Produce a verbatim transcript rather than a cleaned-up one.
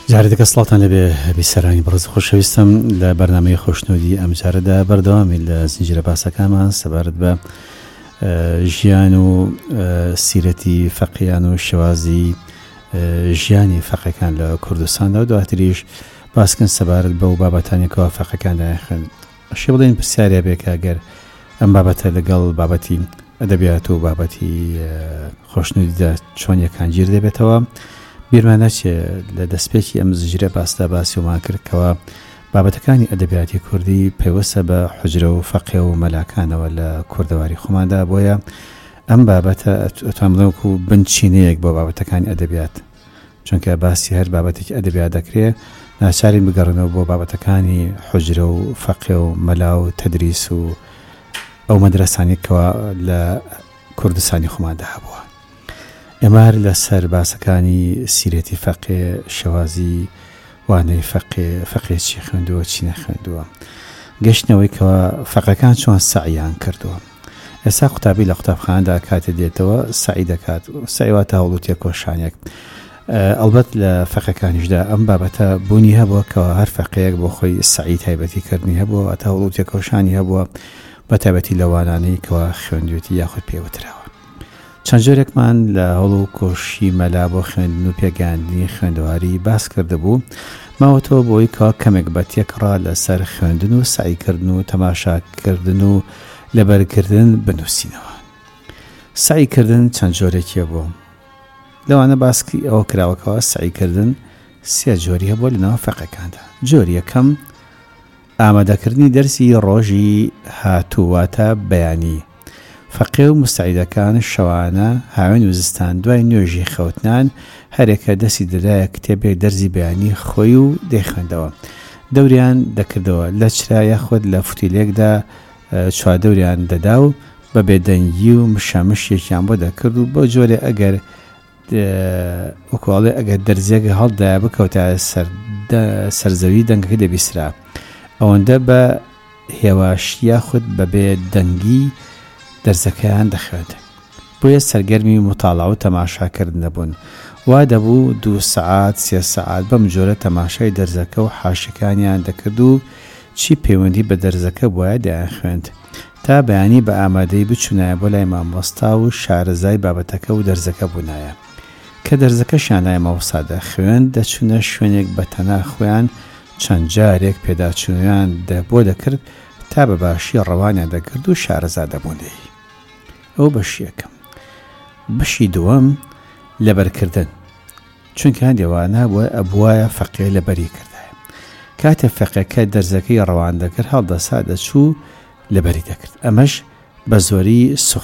جارێک سڵاتان لەبێ بیسەرانی بەڕێز خۆشەویستم لە بەرنامەی خۆشنودی ئەم جارەدا بەردەوامی لە زنجیرە باسەکانمان سەبارەت بە ژیان و سیرەتی فەقیهان و شێوازی ژیانی فەقیهەکان لە کوردستاندا و دواتریش باسکن سەبارەت بەو بابەتانێکەوە فەقیهەکاندا خوێن. ئەشێ بڵێن پرسیارێ بێ کە ئەگەر ئەم بابەتە لەگەڵ بابەتی ئەدەبیات و بابەتی خۆشنودیدا چۆن یەکان گیر دەبێتەوە، بیرمان ناچێ لە دەستپێکی ئەم زنجیرە باستا باسی ومان کرد کەوە بابەتەکانی ئەدەبیاتی کوردی پەیوەستە بە حوجرە و فەقیه و مەلاکانەوە لە کوردەواری خۆماندا، بۆیە ئەم بابەتە ئەتوان بڵێم وەکو بنچینەیەک بۆ بابەتەکانی ئەدەبیات، چونکە باسی هەر بابەتێکی ئەدەبیات دەکرێت ناچارین بگەڕێنەوە بۆ بابەتەکانی حوجرە و فەقیه و مەلا و تەدریس و ئەو مەدرسانێک کەوا لە کوردستانی خۆماندا هەبووە. ئێمار لەسەر باسەکانی سیرەتی فەقیه، شێوازی وانەی فەقیه، فەقیه چی خوێندووە چی نەخوێندووە، گەشتنەوەی کەوا فەقیهەکان چۆن سەعیان کردووە. ئێستا قوتابی لە قوتابخانەدا کاتێ دێتەوە سەعی دەکات، سەعی واتە هەوڵ و تێکۆشانێک. ئەلبەت لە فەقیهەکانیشدا ئەم بابەتە بوونی هەبووە کەوا هەر فەقیهەیەک بۆ خۆی سەعی تایبەتیکردنی هەبووە، واتە هەوڵ و تێکۆشانی هەبووە بە تایبەتی لە وانانەی کەوا خوێندوێتی یاخود پێوتراوە. چەند جۆرێکمان لە هەوڵ و کۆشی مەلا بۆ خوێندن و پێگەاندنی خوێندەواری باس کردبوو، ماوەتەوە بۆی کەوا کەمێک بە تێکڕا لەسەر خوێندن و سعیکردن و تەماشاکردن و لەبەرگرتن بنووسینەوە. سعیکردن چەند جۆرێکیە بوو، لەوانە باسکی ئەوە کراوەکەوە سعیکردن سێ جۆری هەبووە لەناو فەقیهەکاندا. جۆری یەکەم ئامادەکردنی دەرسی ڕۆژی هاتوواتە بەیانی. فەقیه و مستەعیدەکان شەوانە هاوێن و زستان دوای نوێژی خەوتنان هەرێکە دەستی دەدایە کتێبێک دەرزی بەیانی خۆی و دەیخوێندەوە، دەوریان دەکردەوە لە چرا یاخود لە فوتیلێکدا چواردەوریان دەدا و بە بێدەنگی و مشەمشێکیان بۆ دەکرد و بۆ جۆرێ ئەگەر وەکواڵێ ئەگەر دەرزێک هەڵدایە بکەوتە سەرزەوی دەنگەکە دەبیسترا، ئەوەندە بە هێواشی یاخود بە بێدەنگی دەرزەکەیان دەخوێت. بۆیە سەرگەرمی مطالعە و تەماشاکردن دەبوون، وا دەبوو دوو سەعات سێ سەعات بەم جۆرە تەماشای دەرزەکە و حاشەکانیان دەکرد و چی پەیوەندی بە دەرزەکە بووە دایان خوێند تا بەیانی بە ئامادەی بچوونایە بۆ لای مامۆستا و شارەزای بابەتەکە و دەرزەکە بوونایە. کە دەرزەکەشیان لای مامۆستادا خوێند دەچوونە شوێنێک بە تەنها خۆیان چەند جارێک پێداچوونیان بۆ دەکرد تا بە باشی ڕەوانیان دەکرد و شارەزا دەبوونەی. ئەو بەشی یەکەم. بەشی دووەم لەبەرکردن، چونکە هەندێوانە بووە ئەبوایە فەقیه لەبەری کردایە، کاتێ فەقیهەکە دەرزەکەی ڕەوان دەکرد هەڵدەسا دەچوو لەبەری دەکرد. ئەمەش بە زۆری